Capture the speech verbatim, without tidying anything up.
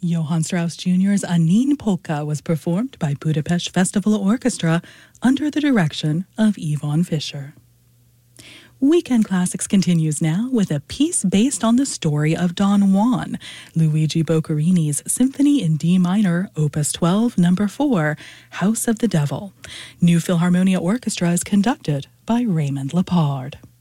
Johann Strauss Junior's Annin Polka was performed by Budapest Festival Orchestra under the direction of Yvonne Fischer. Weekend Classics continues now with a piece based on the story of Don Juan, Luigi Boccherini's Symphony in D minor, Opus twelve, number four, House of the Devil. New Philharmonia Orchestra is conducted by Raymond Lepard.